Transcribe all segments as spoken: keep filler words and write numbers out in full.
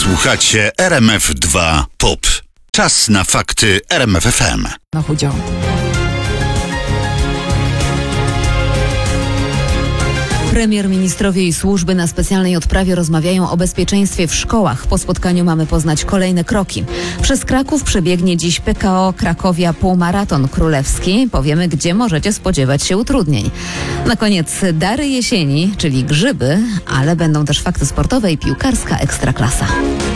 Słuchacie R M F dwa Pop. Czas na fakty R M F F M. No chudzią. Premier, ministrowie i służby na specjalnej odprawie rozmawiają o bezpieczeństwie w szkołach. Po spotkaniu mamy poznać kolejne kroki. Przez Kraków przebiegnie dziś P K O Krakowia Półmaraton Królewski. Powiemy, gdzie możecie spodziewać się utrudnień. Na koniec dary jesieni, czyli grzyby, ale będą też fakty sportowe i piłkarska ekstraklasa.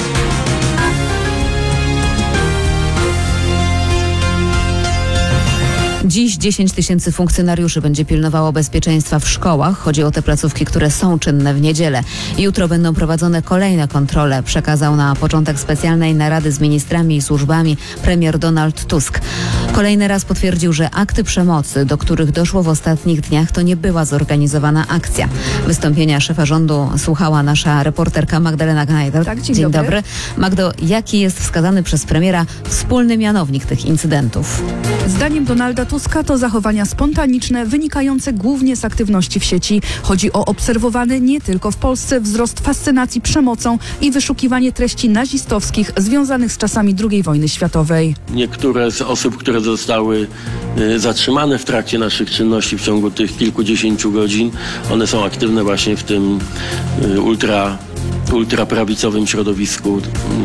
Dziś dziesięć tysięcy funkcjonariuszy będzie pilnowało bezpieczeństwa w szkołach. Chodzi o te placówki, które są czynne w niedzielę. Jutro będą prowadzone kolejne kontrole, przekazał na początek specjalnej narady z ministrami i służbami premier Donald Tusk. Kolejny raz potwierdził, że akty przemocy, do których doszło w ostatnich dniach, to nie była zorganizowana akcja. Wystąpienia szefa rządu słuchała nasza reporterka Magdalena Gnajdel. Tak, dzień, dzień dobry. dobry. Magdo, jaki jest wskazany przez premiera wspólny mianownik tych incydentów? Zdaniem Donalda Tuska to zachowania spontaniczne, wynikające głównie z aktywności w sieci. Chodzi o obserwowany nie tylko w Polsce wzrost fascynacji przemocą i wyszukiwanie treści nazistowskich związanych z czasami drugiej wojny światowej. Niektóre z osób, które zostały y, zatrzymane w trakcie naszych czynności w ciągu tych kilkudziesięciu godzin, one są aktywne właśnie w tym y, ultra, ultraprawicowym środowisku,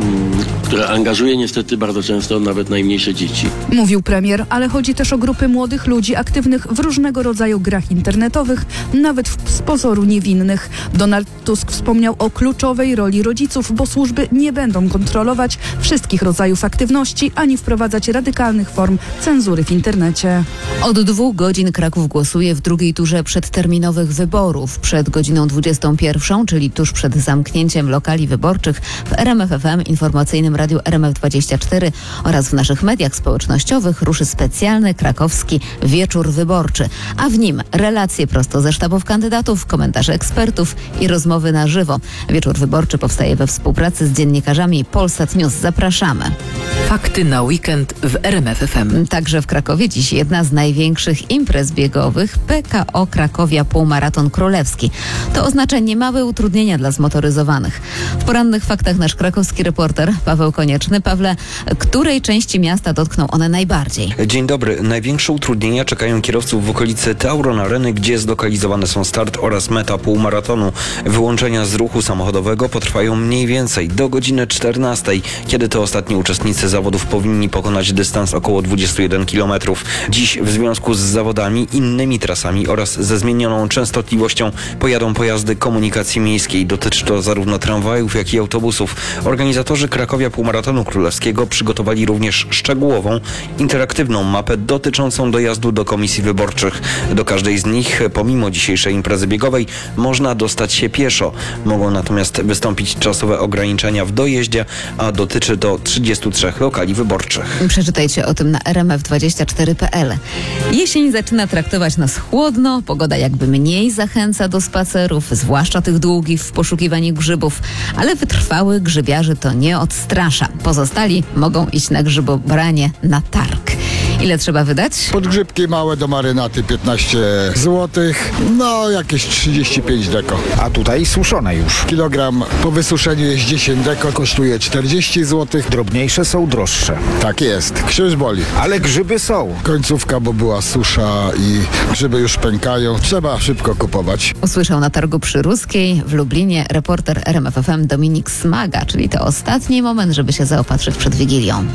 y, które angażuje niestety bardzo często nawet najmniejsze dzieci. Mówił premier, ale chodzi też o grupy młodych ludzi aktywnych w różnego rodzaju grach internetowych, nawet w, z pozoru niewinnych. Donald Tusk wspomniał o kluczowej roli rodziców, bo służby nie będą kontrolować wszystkich rodzajów aktywności, ani wprowadzać radykalnych form cenzury w internecie. Od dwóch godzin Kraków głosuje w drugiej turze przedterminowych wyborów. Przed godziną dwudziestą pierwszą, czyli tuż przed zamknięciem lokali wyborczych, w R M F F M, informacyjnym radiu R M F dwadzieścia cztery oraz w naszych mediach społecznościowych ruszy specjalny krakowski wieczór wyborczy, a w nim relacje prosto ze sztabów kandydatów, komentarze ekspertów i rozmowy na żywo. Wieczór wyborczy powstaje we współpracy z dziennikarzami Polsat News. Zapraszamy. Fakty na weekend w R M F F M. Także w Krakowie dziś jedna z największych imprez biegowych, P K O Krakowia Półmaraton Królewski. To oznacza niemałe utrudnienia dla zmotoryzowanych. W porannych faktach nasz krakowski reporter Paweł Konieczny. Pawle, której części miasta dotkną one najbardziej? Dzień dobry. Największe utrudnienia czekają kierowców w okolicy Tauron Areny, gdzie zlokalizowane są start oraz meta półmaratonu. Wyłączenia z ruchu samochodowego potrwają mniej więcej do godziny czternastej, kiedy to ostatni uczestnicy zawodów powinni pokonać dystans około dwadzieścia jeden kilometrów. Dziś w związku z zawodami, innymi trasami oraz ze zmienioną częstotliwością pojadą pojazdy komunikacji miejskiej. Dotyczy to zarówno tramwajów, jak i autobusów. Organizatorzy Krakowia Półmaratonu Królewskiego przygotowali również szczegółową, interaktywną mapę dotyczącą dojazdu do komisji wyborczych. Do każdej z nich, pomimo dzisiejszej imprezy biegowej, można dostać się pieszo. Mogą natomiast wystąpić czasowe ograniczenia w dojeździe, a dotyczy to trzydziestu trzech lokali wyborczych. Przeczytajcie o tym na R M F dwadzieścia cztery kropka p l. Jesień zaczyna traktować nas chłodno, pogoda jakby mniej zachęca do spacerów, zwłaszcza tych długich w poszukiwaniu grzybów, ale wytrwałych grzybiarzy to nie odstrasza. Pozostali mogą iść na grzybobranie na targ. Ile trzeba wydać? Podgrzybki małe do marynaty piętnaście złotych, no jakieś trzydzieści pięć deko. A tutaj suszone już. Kilogram po wysuszeniu jest dziesięć deko, kosztuje czterdzieści złotych. Drobniejsze są droższe. Tak jest, krzyż boli. Ale grzyby są. Końcówka, bo była susza i grzyby już pękają. Trzeba szybko kupować. Usłyszał na targu przy Ruskiej w Lublinie reporter R M F F M Dominik Smaga, czyli to ostatni moment, żeby się zaopatrzyć przed Wigilią.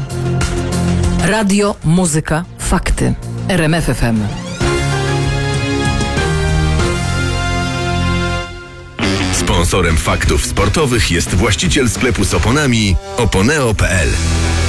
Radio, muzyka, fakty. R M F F M. Sponsorem faktów sportowych jest właściciel sklepu z oponami oponeo kropka p l.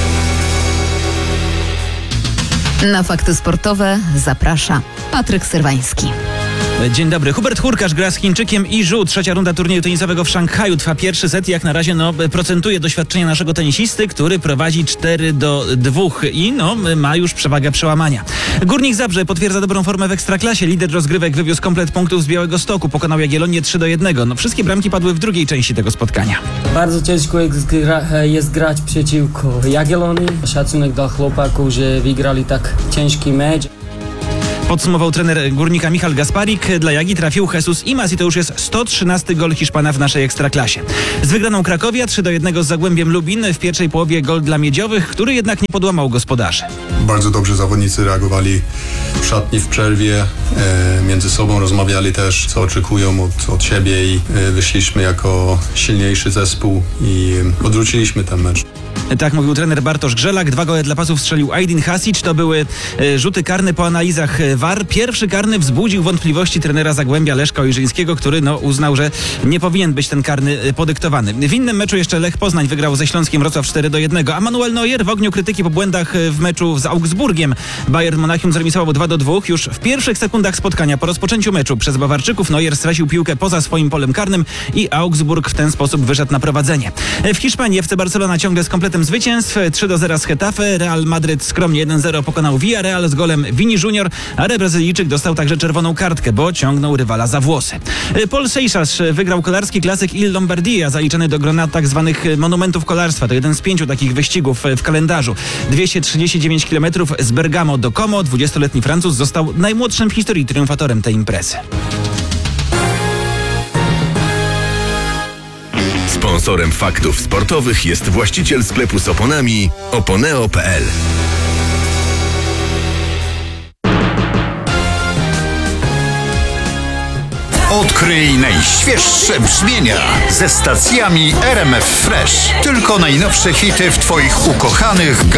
Na fakty sportowe zaprasza Patryk Syrwański. Dzień dobry. Hubert Hurkacz gra z Chińczykiem i Zhu. Trzecia runda turnieju tenisowego w Szanghaju. Trwa pierwszy set i jak na razie no, procentuje doświadczenie naszego tenisisty, który prowadzi cztery do dwóch i no, ma już przewagę przełamania. Górnik Zabrze potwierdza dobrą formę w Ekstraklasie. Lider rozgrywek wywiózł komplet punktów z Białegostoku. Pokonał Jagiellonię trzy do jednego. No, wszystkie bramki padły w drugiej części tego spotkania. Bardzo ciężko jest, gra, jest grać przeciwko Jagiellonii. Szacunek dla chłopaków, że wygrali tak ciężki mecz. Podsumował trener Górnika Michal Gasparik. Dla Jagi trafił Jesus Imaz i to już jest sto trzynasty gol Hiszpana w naszej Ekstraklasie. Z wygraną Krakowia trzy do jednego z Zagłębiem Lubin. W pierwszej połowie gol dla Miedziowych, który jednak nie podłamał gospodarzy. Bardzo dobrze zawodnicy reagowali w szatni, w przerwie, e, między sobą rozmawiali też, co oczekują od, od siebie i e, wyszliśmy jako silniejszy zespół i odwróciliśmy ten mecz. Tak mówił trener Bartosz Grzelak. Dwa gole dla pasów strzelił Aydin Hasic. To były e, rzuty karne po analizach V A R. Pierwszy karny wzbudził wątpliwości trenera Zagłębia Leszka Ojrzyńskiego, który no, uznał, że nie powinien być ten karny e, podyktowany. W innym meczu jeszcze Lech Poznań wygrał ze Śląskiem Wrocław cztery do jednego, a Manuel Neuer w ogniu krytyki po błędach w meczu z Augsburgiem. Bayern Monachium zremisował dwa do dwóch. Już w pierwszych sekundach spotkania po rozpoczęciu meczu przez Bawarczyków Neuer stracił piłkę poza swoim polem karnym i Augsburg w ten sposób wyszedł na prowadzenie. W Hiszpanii F C Barcelona ciągle z kompletem zwycięstw. trzy do zera z Getafe. Real Madryt skromnie jeden zero pokonał Villarreal z golem Vini Junior, a Brazylijczyk dostał także czerwoną kartkę, bo ciągnął rywala za włosy. Paul Seixas wygrał kolarski klasyk Il Lombardia, zaliczany do grona tak zwanych monumentów kolarstwa. To jeden z pięciu takich wyścigów w kalendarzu. dwieście trzydzieści dziewięć kilometrów z Bergamo do Como. dwudziestoletni Francuz został najmłodszym w historii triumfatorem tej imprezy. Sponsorem faktów sportowych jest właściciel sklepu z oponami oponeo kropka p l. Odkryj najświeższe brzmienia ze stacjami R M F Fresh. Tylko najnowsze hity w Twoich ukochanych